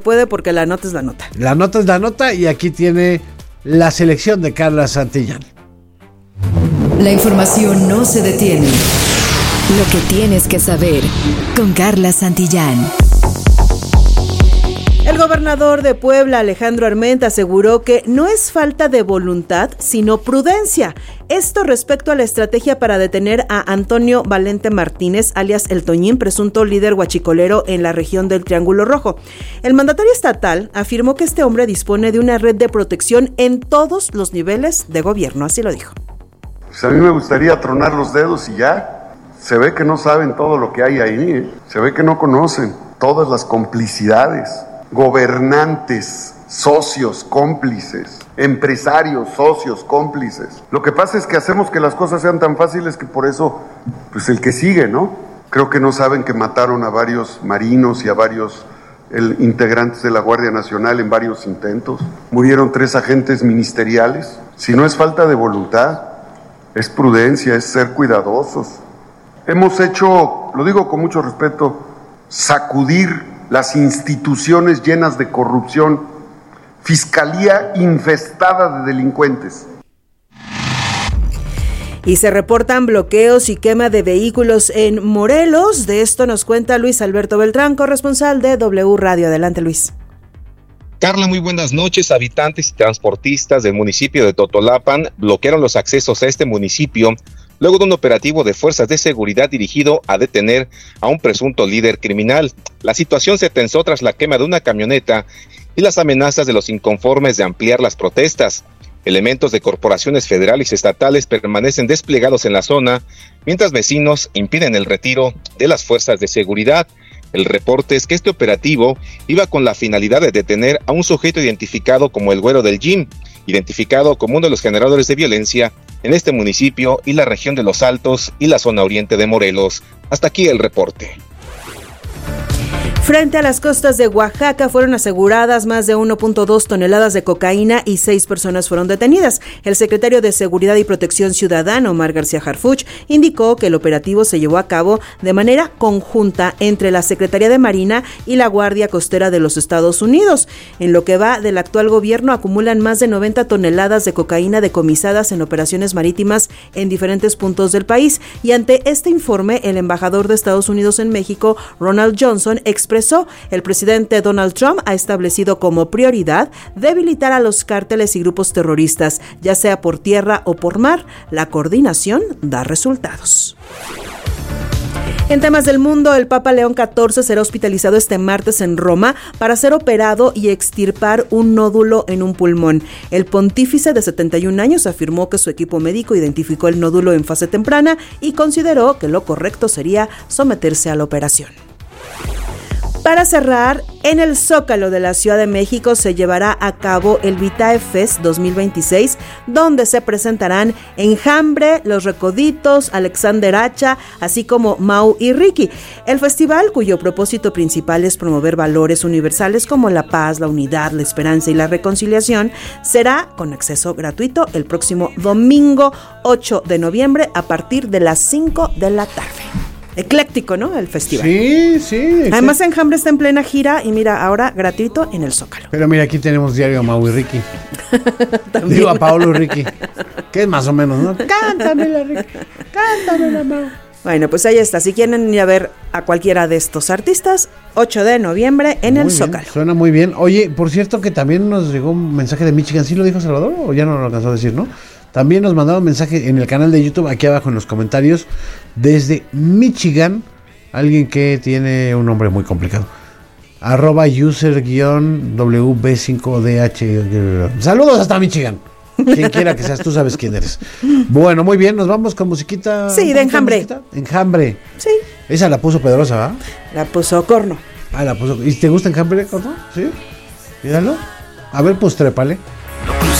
puede porque la nota es la nota. La nota es la nota y aquí tiene la selección de Carla Santillán. La información no se detiene. Lo que tienes que saber con Carla Santillán. El gobernador de Puebla, Alejandro Armenta, aseguró que no es falta de voluntad, sino prudencia. Esto respecto a la estrategia para detener a Antonio Valente Martínez, alias El Toñín, presunto líder huachicolero en la región del Triángulo Rojo. El mandatario estatal afirmó que este hombre dispone de una red de protección en todos los niveles de gobierno, así lo dijo. Pues a mí me gustaría tronar los dedos y ya. Se ve que no saben todo lo que hay ahí, Se ve que no conocen todas las complicidades. Gobernantes, socios, cómplices, empresarios, socios, cómplices. Lo que pasa es que hacemos que las cosas sean tan fáciles que por eso, pues el que sigue, ¿no? Creo que no saben que mataron a varios marinos y a varios integrantes de la Guardia Nacional en varios intentos. Murieron 3 agentes ministeriales. Si no es falta de voluntad, es prudencia, es ser cuidadosos. Hemos hecho, lo digo con mucho respeto, sacudir las instituciones llenas de corrupción, fiscalía infestada de delincuentes. Y se reportan bloqueos y quema de vehículos en Morelos. De esto nos cuenta Luis Alberto Beltrán, corresponsal de W Radio. Adelante, Luis. Carla, muy buenas noches. Habitantes y transportistas del municipio de Totolapan bloquearon los accesos a este municipio luego de un operativo de fuerzas de seguridad dirigido a detener a un presunto líder criminal. La situación se tensó tras la quema de una camioneta y las amenazas de los inconformes de ampliar las protestas. Elementos de corporaciones federales y estatales permanecen desplegados en la zona, mientras vecinos impiden el retiro de las fuerzas de seguridad. El reporte es que este operativo iba con la finalidad de detener a un sujeto identificado como el Güero del Gym, identificado como uno de los generadores de violencia en este municipio y la región de Los Altos y la zona oriente de Morelos. Hasta aquí el reporte. Frente a las costas de Oaxaca fueron aseguradas más de 1.2 toneladas de cocaína y 6 personas fueron detenidas. El secretario de Seguridad y Protección Ciudadana, Omar García Harfuch, indicó que el operativo se llevó a cabo de manera conjunta entre la Secretaría de Marina y la Guardia Costera de los Estados Unidos. En lo que va del actual gobierno, acumulan más de 90 toneladas de cocaína decomisadas en operaciones marítimas en diferentes puntos del país. Y ante este informe, el embajador de Estados Unidos en México, Ronald Johnson, expresó: el presidente Donald Trump ha establecido como prioridad debilitar a los cárteles y grupos terroristas, ya sea por tierra o por mar. La coordinación da resultados. En temas del mundo, el Papa León XIV será hospitalizado este martes en Roma para ser operado y extirpar un nódulo en un pulmón. El pontífice de 71 años afirmó que su equipo médico identificó el nódulo en fase temprana y consideró que lo correcto sería someterse a la operación. Para cerrar, en el Zócalo de la Ciudad de México se llevará a cabo el Vitae Fest 2026, donde se presentarán Enjambre, Los Recoditos, Alexander Hacha, así como Mau y Ricky. El festival, cuyo propósito principal es promover valores universales como la paz, la unidad, la esperanza y la reconciliación, será con acceso gratuito el próximo domingo 8 de noviembre a partir de las 5 de la tarde. Ecléctico, ¿no? El festival. Sí, sí. Además, Enjambre está en plena gira y mira, ahora gratuito en el Zócalo. Pero mira, aquí tenemos diario a Mau y Ricky. Digo, a Paolo y Ricky. Que es más o menos, ¿no? Cántamela, Ricky. Cántamela, Mau. Bueno, pues ahí está. Si quieren ir a ver a cualquiera de estos artistas, 8 de noviembre en el Zócalo. Suena muy bien. Oye, por cierto que también nos llegó un mensaje de Michigan. ¿Sí lo dijo Salvador o ya no lo alcanzó a decir, no? También nos mandaron mensaje en el canal de YouTube, aquí abajo en los comentarios, desde Michigan, alguien que tiene un nombre muy complicado. @user-wb5dh. Saludos hasta Michigan. Quien quiera que seas, tú sabes quién eres. Bueno, muy bien, nos vamos con musiquita. Sí, de Enjambre. Enjambre. Sí. Esa la puso Pedrosa, ¿va? La puso Corno. La puso. ¿Y te gusta Enjambre, Corno? Sí. Míralo. A ver, pues trépale.